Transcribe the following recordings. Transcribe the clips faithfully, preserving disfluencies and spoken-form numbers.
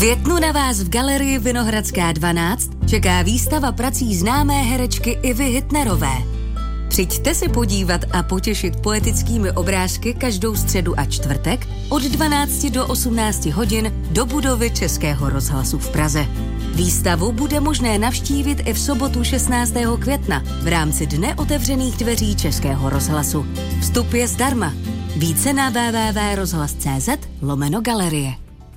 květnu na vás v galerii Vinohradská dvanáct čeká výstava prací známé herečky Ivy Hitnerové. Přijďte se podívat a potěšit poetickými obrázky každou středu a čtvrtek od dvanácti do osmnácti hodin do budovy Českého rozhlasu v Praze. Výstavu bude možné navštívit i v sobotu šestnáctého května v rámci Dne otevřených dveří Českého rozhlasu. Vstup je zdarma. Více na w w w tečka rozhlas tečka c z lomeno galerie.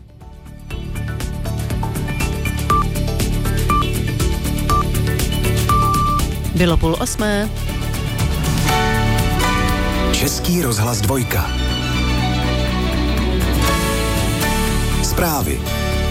Bylo půl osmé. Český rozhlas dvojka. Zprávy.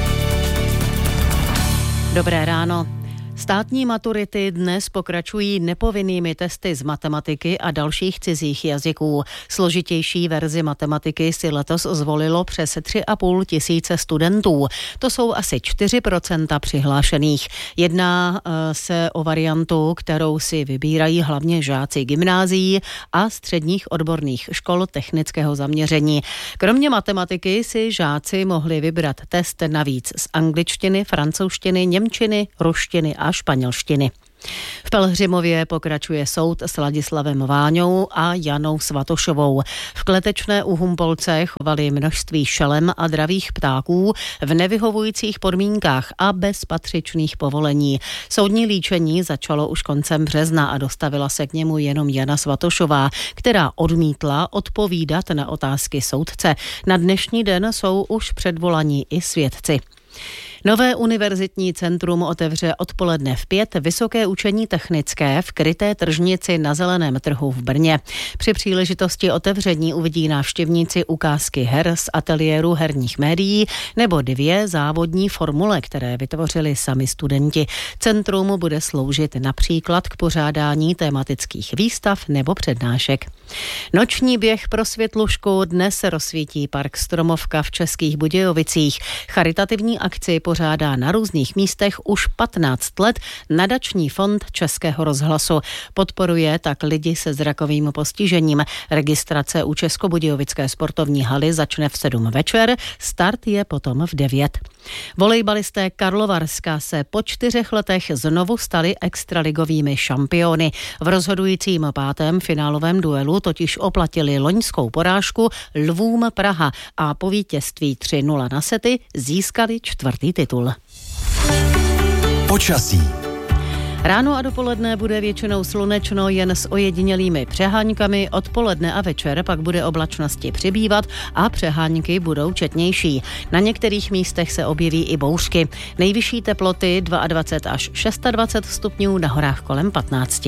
Dobré ráno. Státní maturity dnes pokračují nepovinnými testy z matematiky a dalších cizích jazyků. Složitější verzi matematiky si letos zvolilo přes tři a půl tisíce studentů. To jsou asi čtyři procenta přihlášených. Jedná se o variantu, kterou si vybírají hlavně žáci gymnázií a středních odborných škol technického zaměření. Kromě matematiky si žáci mohli vybrat test navíc z angličtiny, francouzštiny, němčiny, ruštiny a španělštiny. V Pelhřimově pokračuje soud s Ladislavem Váňou a Janou Svatošovou. V Kletečné u Humpolce chovali množství šelem a dravých ptáků v nevyhovujících podmínkách a bez patřičných povolení. Soudní líčení začalo už koncem března a dostavila se k němu jenom Jana Svatošová, která odmítla odpovídat na otázky soudce. Na dnešní den jsou už předvolaní i svědci. Nové univerzitní centrum otevře odpoledne v pět Vysoké učení technické v kryté tržnici na Zeleném trhu v Brně. Při příležitosti otevření uvidí návštěvníci ukázky her z ateliéru herních médií nebo dvě závodní formule, které vytvořili sami studenti. Centrum bude sloužit například k pořádání tematických výstav nebo přednášek. Noční běh pro Světlušku dnes rozsvítí park Stromovka v Českých Budějovicích. Charitativní akci pořádá na různých místech už patnáct let nadační fond Českého rozhlasu. Podporuje tak lidi se zrakovým postižením. Registrace u Českobudějovické sportovní haly začne v sedm večer, start je potom v devět. Volejbalisté Karlovarska se po čtyřech letech znovu stali extraligovými šampiony. V rozhodujícím pátém finálovém duelu totiž oplatili loňskou porážku Lvům Praha a po vítězství tři nula na sety získali čtvrtý titul. Počasí. Ráno a dopoledne bude většinou slunečno, jen s ojedinělými přeháňkami. Odpoledne a večer pak bude oblačnosti přibývat a přeháňky budou četnější. Na některých místech se objeví i bouřky. Nejvyšší teploty dvacet dva až dvacet šest stupňů, na horách kolem patnáct.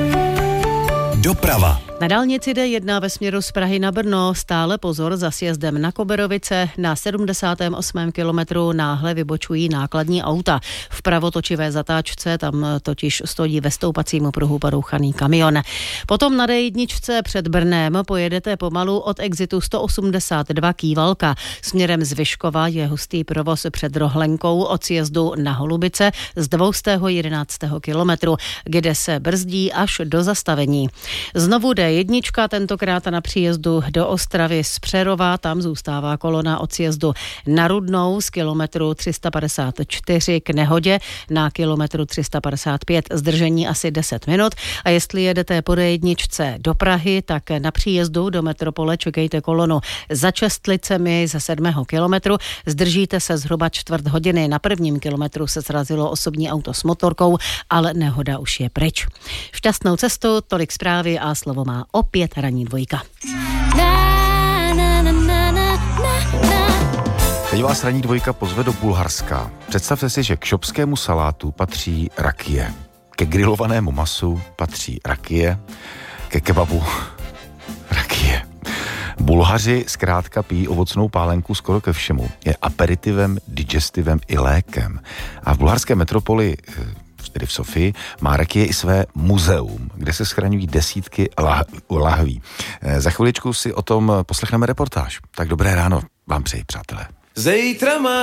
Doprava. Na dálnici D jedna ve směru z Prahy na Brno stále pozor za sjezdem na Koberovice. Na sedmdesátém osmém kilometru náhle vybočují nákladní auta. V pravotočivé zatáčce tam totiž stojí ve stoupacím pruhu porouchaný kamion. Potom na D jedna před Brnem pojedete pomalu od exitu sto osmdesát dva Kývalka. Směrem z Vyškova je hustý provoz před Rohlenkou od sjezdu na Holubice z dvě stě jedenáctého kilometru, kde se brzdí až do zastavení. Znovu D jedna, tentokrát na příjezdu do Ostravy z Přerova, tam zůstává kolona od sjezdu na Rudnou z kilometru tři sta padesát čtyři k Nehodě na kilometru tři sta padesát pět, zdržení asi deset minut. A jestli jedete po D jedna do Prahy, tak na příjezdu do metropole čekejte kolonu za Čestlicemi ze sedmého kilometru, zdržíte se zhruba čtvrt hodiny. Na prvním kilometru se srazilo osobní auto s motorkou, ale nehoda už je pryč. Šťastnou cestu, tolik zprávy a slovo má opět ranní dvojka. Teď vás ranní dvojka pozve do Bulharska. Představte si, že k šopskému salátu patří rakie. Ke grilovanému masu patří rakie. Ke kebabu rakie. Bulhaři zkrátka pijí ovocnou pálenku skoro ke všemu. Je aperitivem, digestivem i lékem. A v bulharské metropoli, tedy v Sofii, má rakie i své muzeum, kde se schraňují desítky lah- lahví. Za chviličku si o tom poslechneme reportáž. Tak dobré ráno vám přeji, přátelé.